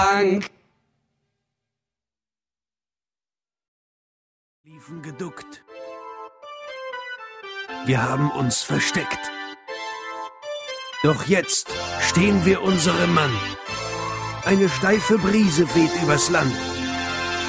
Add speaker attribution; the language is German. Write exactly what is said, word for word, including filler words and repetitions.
Speaker 1: Dank.
Speaker 2: Liefen geduckt. Wir haben uns versteckt. Doch jetzt stehen wir unserem Mann. Eine steife Brise weht übers Land.